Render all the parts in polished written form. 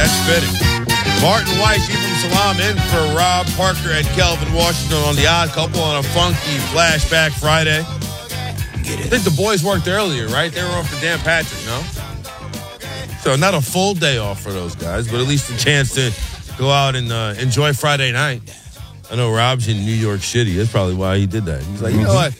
That's fitting. Martin Weiss, Ephraim Salam in for Rob Parker and Kelvin Washington on The Odd Couple on a funky Flashback Friday. I think the boys worked earlier, right? They were off for Dan Patrick, no? So not a full day off for those guys, but at least a chance to go out and enjoy Friday night. I know Rob's in New York City. That's probably why he did that. He's like, you know what?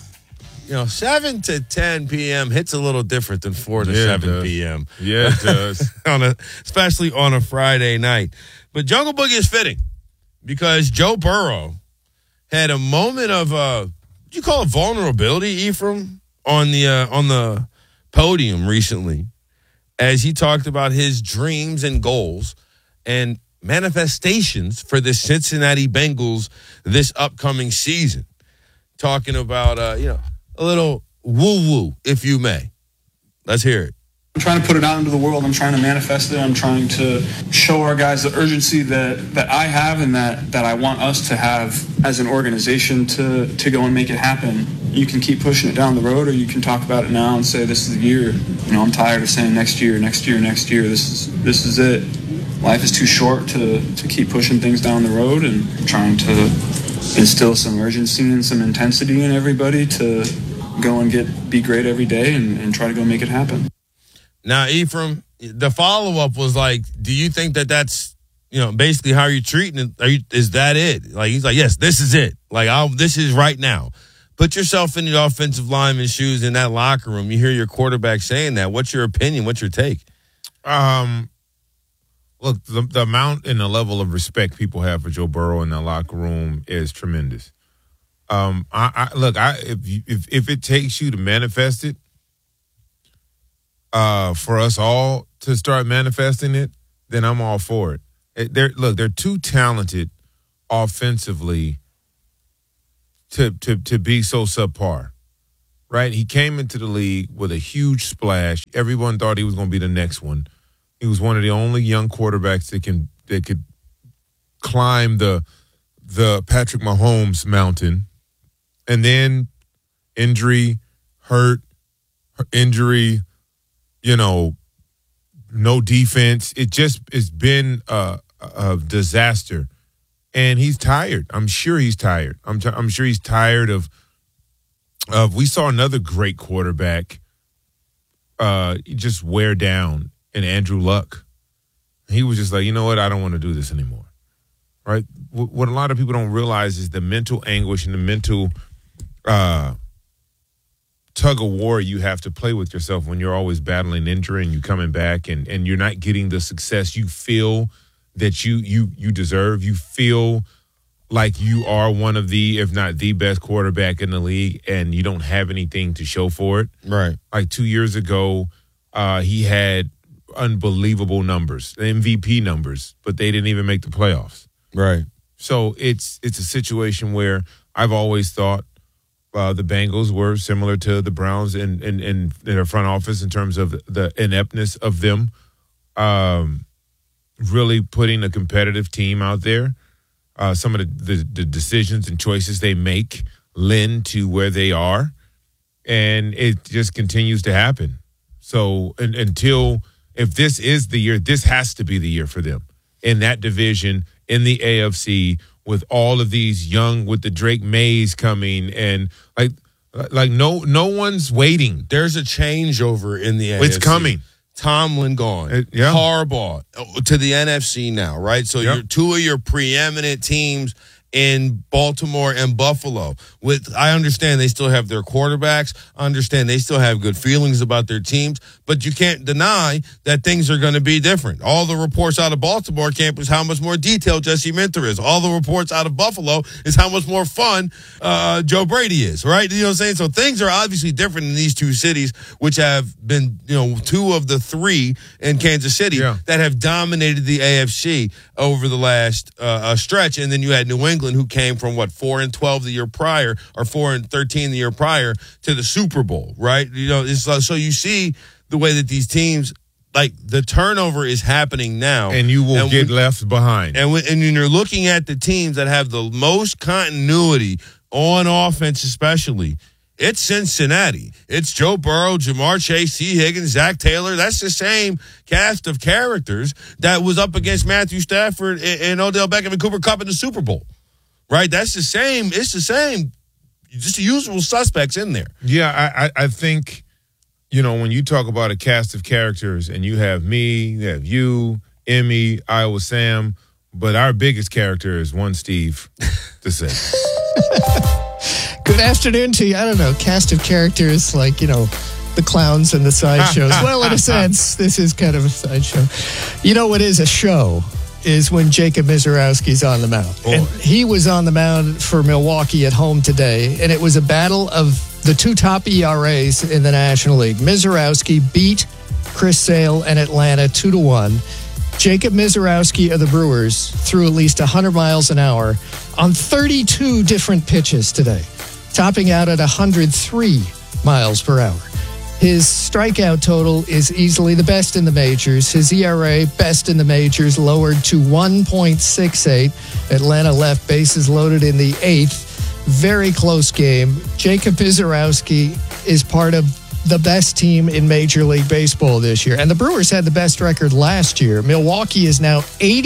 7 to 10 p.m. hits a little different than 4 to 7 p.m. Yeah, it does. Especially on a Friday night. But Jungle Boogie is fitting because Joe Burrow had a moment of, what do you call it, vulnerability, Ephraim, on the podium recently as he talked about his dreams and goals and manifestations for the Cincinnati Bengals this upcoming season. Talking about, a little woo-woo, if you may. Let's hear it. I'm trying to put it out into the world. I'm trying to manifest it. I'm trying to show our guys the urgency that I have and that I want us to have as an organization to go and make it happen. You can keep pushing it down the road, or you can talk about it now and say this is the year. I'm tired of saying next year. This is it. Life is too short to keep pushing things down the road, and trying to instill some urgency and some intensity in everybody to go and be great every day and try to go make it happen. Now, Ephraim, the follow-up was like, do you think that's, basically how you're treating it? Is that it? Like, he's like, yes, this is it. Like, this is right now. Put yourself in the offensive lineman's shoes in that locker room. You hear your quarterback saying that. What's your opinion? What's your take? Look, the amount and the level of respect people have for Joe Burrow in the locker room is tremendous. If it takes you to manifest it, for us all to start manifesting it, then I'm all for it. They're too talented offensively to be so subpar, right? He came into the league with a huge splash. Everyone thought he was going to be the next one. He was one of the only young quarterbacks that could climb the Patrick Mahomes mountain, and then injury, no defense. It's been a disaster, and he's tired. I'm sure he's tired. I'm sure he's tired of. We saw another great quarterback just wear down. And Andrew Luck, he was just like, you know what? I don't want to do this anymore, right? What a lot of people don't realize is the mental anguish and the mental tug of war you have to play with yourself when you're always battling injury and you coming back and you're not getting the success you feel that you deserve. You feel like you are one of the, if not the best quarterback in the league, and you don't have anything to show for it. Right. Like 2 years ago, he had unbelievable numbers, MVP numbers, but they didn't even make the playoffs. Right. So it's a situation where I've always thought the Bengals were similar to the Browns in their front office in terms of the ineptness of them really putting a competitive team out there. Some of the decisions and choices they make lend to where they are, and it just continues to happen. So until... If this is the year, this has to be the year for them in that division, in the AFC, with all of these young, with the Drake Mays coming, and like no one's waiting. There's a changeover in the AFC. It's coming. Tomlin gone. Harbaugh to the NFC now, right? So you're two of your preeminent teams in Baltimore and Buffalo. I understand they still have their quarterbacks. I understand they still have good feelings about their teams, but you can't deny that things are going to be different. All the reports out of Baltimore camp is how much more detailed Jesse Minter is. All the reports out of Buffalo is how much more fun Joe Brady is, right? You know what I'm saying? So things are obviously different in these two cities, which have been, two of the three in Kansas City that have dominated the AFC over the last stretch. And then you had New England, who came from 4-12 the year prior, or 4-13 the year prior to the Super Bowl, right? It's so you see the way that these teams, like, the turnover is happening now, and you will get left behind. And when you're looking at the teams that have the most continuity on offense, especially, It's Cincinnati. It's Joe Burrow, Jamar Chase, T. Higgins, Zach Taylor. That's the same cast of characters that was up against Matthew Stafford and Odell Beckham and Cooper Kupp in the Super Bowl. Right? That's the same. It's the same. Just the usual suspects in there. Yeah, I think, when you talk about a cast of characters and you have me, you have you, Emmy, Iowa Sam, but our biggest character is one Steve to say. Good afternoon to you. I don't know, cast of characters like, the clowns and the sideshows. Well, in a sense, this is kind of a sideshow. You know what is a show is when Jacob Misiorowski's on the mound. Boy. And he was on the mound for Milwaukee at home today, and it was a battle of the two top ERAs in the National League. Misiorowski beat Chris Sale and Atlanta 2-1. Jacob Misiorowski of the Brewers threw at least 100 miles an hour on 32 different pitches today, topping out at 103 miles per hour. His strikeout total is easily the best in the majors. His ERA, best in the majors, lowered to 1.68. Atlanta left bases loaded in the 8th. Very close game. Jacob Misiorowski is part of the best team in Major League Baseball this year. And the Brewers had the best record last year. Milwaukee is now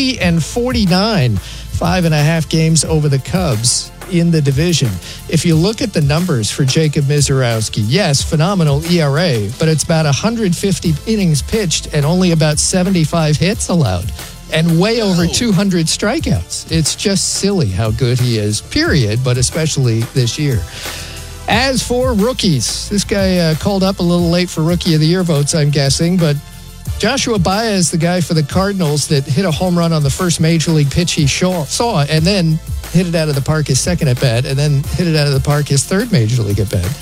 80-49, 5.5 games over the Cubs in the division. If you look at the numbers for Jacob Misiorowski, yes, phenomenal ERA, but it's about 150 innings pitched and only about 75 hits allowed and way over 200 strikeouts. It's just silly how good he is, period, but especially this year. As for rookies, this guy called up a little late for Rookie of the Year votes, I'm guessing, but Joshua Baez, the guy for the Cardinals that hit a home run on the first Major League pitch he saw and then hit it out of the park his second at bat, and then hit it out of the park his third Major League at bat.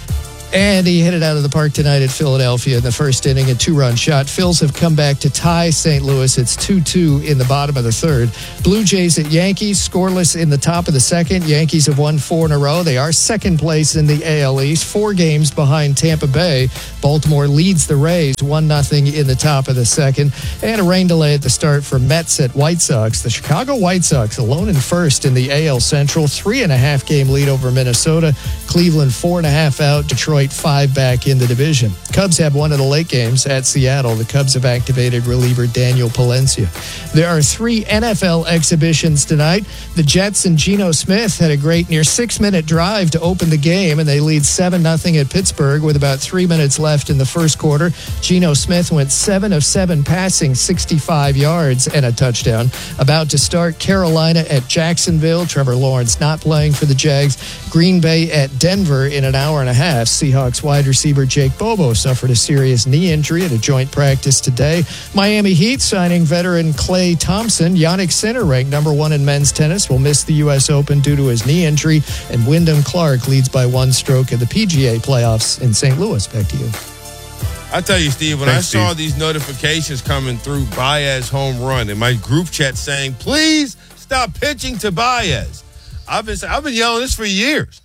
And he hit it out of the park tonight at Philadelphia in the first inning, a 2-run shot. Phils have come back to tie St. Louis. It's 2-2 in the bottom of the third. Blue Jays at Yankees, scoreless in the top of the second. Yankees have won 4 in a row. They are second place in the AL East, 4 games behind Tampa Bay. Baltimore leads the Rays 1-0 in the top of the second. And a rain delay at the start for Mets at White Sox. The Chicago White Sox alone in first in the AL Central, 3.5 game lead over Minnesota. Cleveland 4.5 out. Detroit 5 back in the division. Cubs have one of the late games at Seattle. The Cubs have activated reliever Daniel Palencia. There are 3 NFL exhibitions tonight. The Jets and Geno Smith had a great near 6-minute drive to open the game, and they lead 7-0 at Pittsburgh with about 3 minutes left in the first quarter. Geno Smith went 7 of 7 passing, 65 yards and a touchdown. About to start, Carolina at Jacksonville. Trevor Lawrence not playing for the Jags. Green Bay at Denver in an hour and a half. Seahawks wide receiver Jake Bobo suffered a serious knee injury at a joint practice today. Miami Heat signing veteran Klay Thompson. Yannick Sinner, ranked number 1 in men's tennis, will miss the U.S. Open due to his knee injury. And Wyndham Clark leads by 1 stroke in the PGA playoffs in St. Louis. Back to you. I tell you, Steve, when I saw these notifications coming through, Baez home run, and my group chat saying, please stop pitching to Baez. I've been yelling this for years.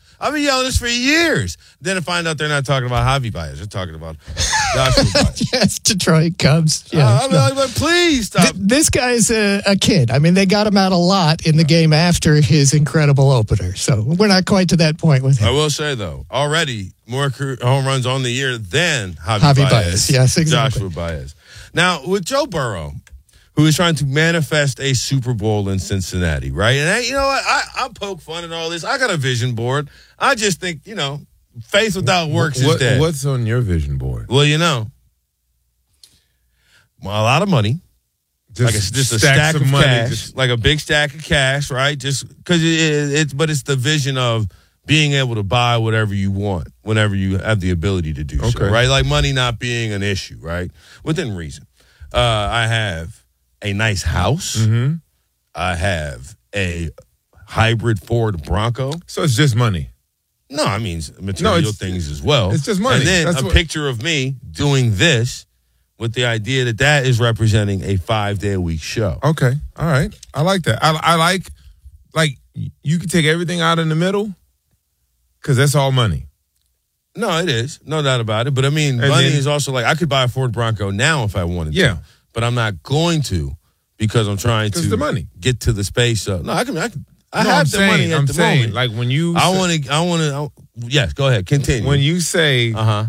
Then I find out they're not talking about Javi Baez. They're talking about Joshua Baez. Yes, Detroit Cubs. Yeah, I'm like, please stop. This guy's a kid. I mean, they got him out a lot in the game after his incredible opener. So we're not quite to that point with him. I will say, though, already more home runs on the year than Javi Baez. Yes, exactly. Joshua Baez. Now, with Joe Burrow, who is trying to manifest a Super Bowl in Cincinnati, right? And you know what? I poke fun and all this. I got a vision board. I just think, faith without works is dead. What's on your vision board? Well, a lot of money. Just a stack of money, cash, like a big stack of cash, right? Just because it's the vision of being able to buy whatever you want whenever you have the ability to do so, right? Like money not being an issue, right? Within reason. I have a nice house. Mm-hmm. I have a hybrid Ford Bronco. So it's just money. No, I mean material things as well. It's just money. And then picture of me doing this with the idea that is representing a 5-day-a-week show. Okay. All right. I like that. I like you can take everything out in the middle because that's all money. No, it is. No doubt about it. But I mean, money is also like I could buy a Ford Bronco now if I wanted to. But I'm not going to because I'm trying to the money. get to the space. No, I have the money at the moment. Like when you, yes, go ahead, continue. When you say,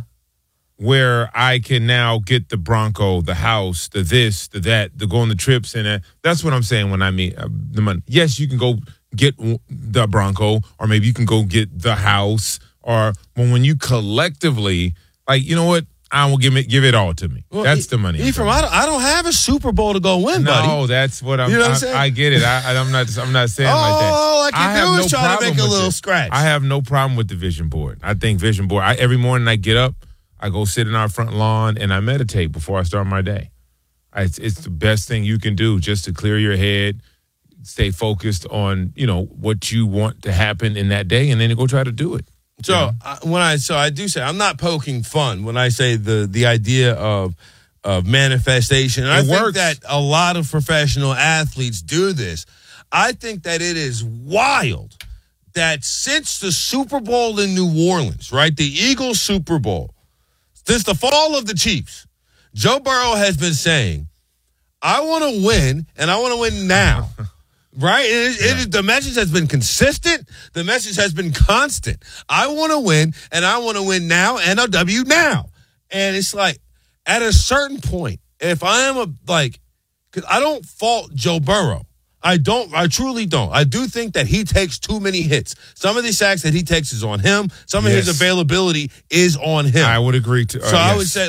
where I can now get the Bronco, the house, the this, the that, the go on the trips, and that's what I'm saying when I mean the money. Yes, you can go get the Bronco, or maybe you can go get the house, or when you collectively, like, you know what, I will give it all to me. Well, that's the money. Ephraim, I don't have a Super Bowl to go win, buddy. No, that's what I'm. You know what I'm saying? I get it. I'm not saying like that. All I can do is try to make a little scratch. I have no problem with the vision board. I think vision board. Every morning I get up, I go sit in our front lawn and I meditate before I start my day. It's the best thing you can do just to clear your head, stay focused on what you want to happen in that day, and then you go try to do it. So I do say I'm not poking fun when I say the idea of manifestation. And I think that a lot of professional athletes do this. I think that it is wild that since the Super Bowl in New Orleans, right, the Eagles Super Bowl, since the fall of the Chiefs, Joe Burrow has been saying, I want to win, and I want to win now. Right? The message has been consistent. The message has been constant. I want to win, and I want to win now, and a W now. And it's like, at a certain point, if I am because I don't fault Joe Burrow. I truly don't. I do think that he takes too many hits. Some of the sacks that he takes is on him. Some of his availability is on him. I would agree to. So I would say,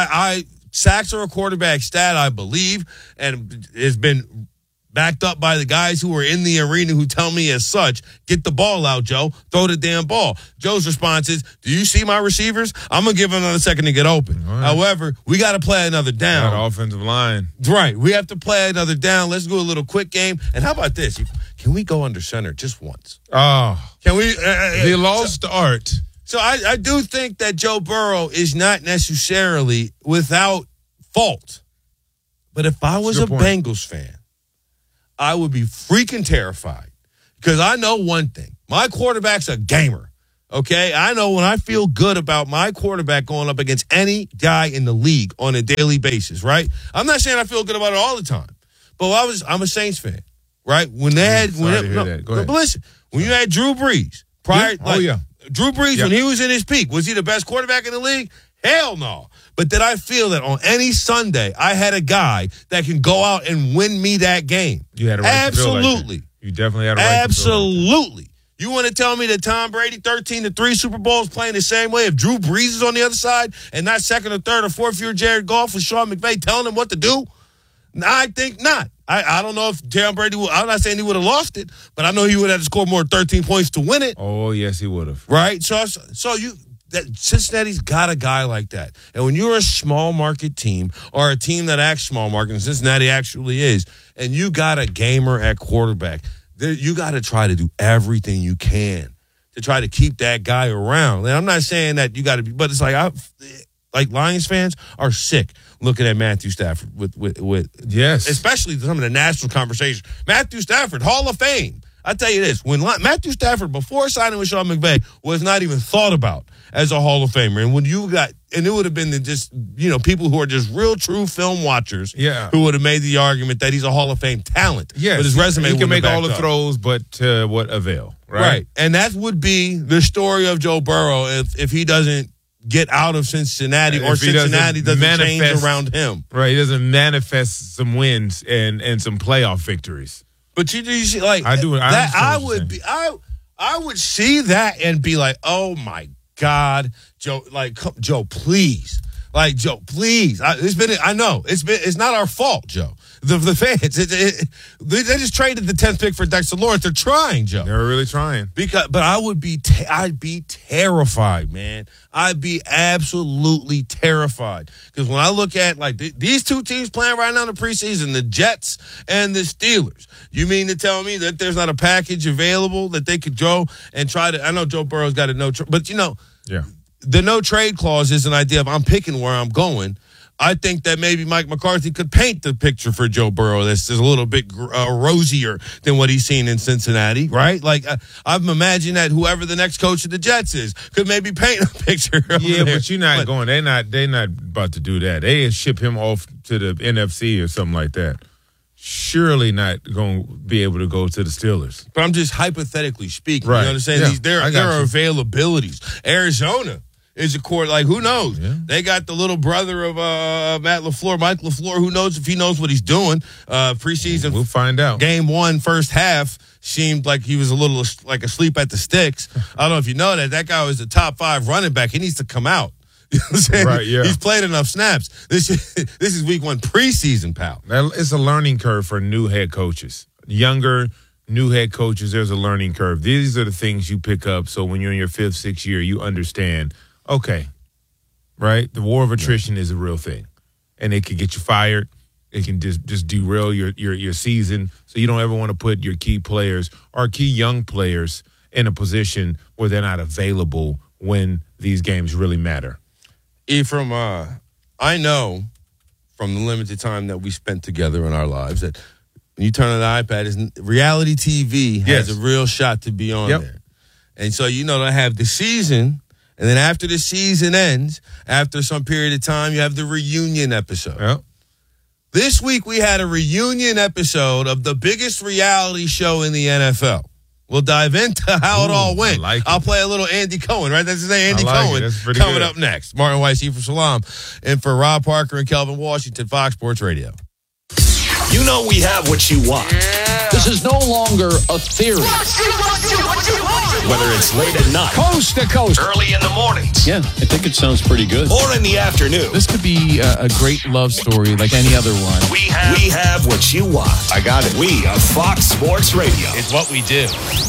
sacks are a quarterback stat, I believe, and it's been backed up by the guys who are in the arena who tell me as such, get the ball out, Joe. Throw the damn ball. Joe's response is, do you see my receivers? I'm going to give them another second to get open. Right. However, we got to play another down. That offensive line. Right. We have to play another down. Let's do a little quick game. And how about this? Can we go under center just once? Oh. Can we? The lost art. So I do think that Joe Burrow is not necessarily without fault. But if I was a Bengals fan, I would be freaking terrified because I know one thing. My quarterback's a gamer, okay? I know when I feel good about my quarterback going up against any guy in the league on a daily basis, right? I'm not saying I feel good about it all the time, but I'm a Saints fan, right? When they had – but listen, when you had Drew Brees, Drew Brees, when he was in his peak, was he the best quarterback in the league? Hell no. But did I feel that on any Sunday I had a guy that can go out and win me that game? You had a right to feel like that. Absolutely. You definitely had a right Absolutely. to feel like that. You want to tell me that Tom Brady, 13-3 Super Bowls, playing the same way if Drew Brees is on the other side and not second or third or fourth year Jared Goff with Sean McVay telling him what to do? I think not. I don't know if Tom Brady I'm not saying he would have lost it, but I know he would have to score more than 13 points to win it. Oh, yes, he would have. Right? So Cincinnati's got a guy like that. And when you're a small market team or a team that acts small market, and Cincinnati actually is, and you got a gamer at quarterback, you got to try to do everything you can to try to keep that guy around. And I'm not saying that you got to be, but it's like Lions fans are sick looking at Matthew Stafford with yes, especially some of the national conversation. Matthew Stafford, Hall of Fame. I tell you this, when Matthew Stafford, before signing with Sean McVay, was not even thought about as a Hall of Famer. And when it would have been people who are just real true film watchers who would have made the argument that he's a Hall of Fame talent. Yes. But his resume he can make all the up. throws, but to what avail, right? Right. And that would be the story of Joe Burrow if he doesn't get out of Cincinnati or Cincinnati doesn't change around him. Right. He doesn't manifest some wins and some playoff victories. But you see, like I would see that and be like, oh my God, Joe, Joe, please. Like, Joe, please. It's not our fault, Joe. The fans, they just traded the 10th pick for Dexter Lawrence. They're trying, Joe. They're really trying. But I'd be terrified, man. I'd be absolutely terrified. Because when I look at, these two teams playing right now in the preseason, the Jets and the Steelers, you mean to tell me that there's not a package available that they could go and try to, I know Joe Burrow's got a no trade, but the no trade clause is an idea of I'm picking where I'm going. I think that maybe Mike McCarthy could paint the picture for Joe Burrow that's a little bit rosier than what he's seen in Cincinnati, right? I've imagined that whoever the next coach of the Jets is could maybe paint a picture. Yeah, but you're not going. They're not about to do that. They ship him off to the NFC or something like that. surely not going to be able to go to the Steelers. But I'm just hypothetically speaking. Right. You know what I'm saying? Yeah, There are availabilities. Arizona is a court, like, who knows? Yeah. They got the little brother of Matt LaFleur, Mike LaFleur. Who knows if he knows what he's doing? Preseason. We'll find out. Game 1, first half, seemed like he was a little like asleep at the sticks. I don't know if you know that. That guy was the top 5 running back. He needs to come out. You know what I'm saying? Right, yeah. He's played enough snaps. This is week 1 preseason, pal. It's a learning curve for new head coaches. Younger, new head coaches, there's a learning curve. These are the things you pick up so when you're in your 5th, 6th year, you understand, okay, right? The war of attrition is a real thing. And it can get you fired. It can just derail your season. So you don't ever want to put your key players or key young players in a position where they're not available when these games really matter. Ephraim, I know from the limited time that we spent together in our lives that when you turn on the iPad, reality TV has a real shot to be on there. And so, they have the season, and then after the season ends, after some period of time, you have the reunion episode. Yep. This week, we had a reunion episode of the biggest reality show in the NFL. We'll dive into how it all went. I'll play a little Andy Cohen, right? That's his name, Andy Cohen. That's pretty coming good. Up next. Martin Weiss, Ephraim Salaam, and for Rob Parker and Kelvin Washington, Fox Sports Radio. You know we have what you want. Yeah. This is no longer a theory. Whether it's late at night, coast to coast, early in the mornings. Yeah, I think it sounds pretty good. Or in the afternoon. This could be a great love story like any other one. We have what you want. I got it. We are Fox Sports Radio. It's what we do.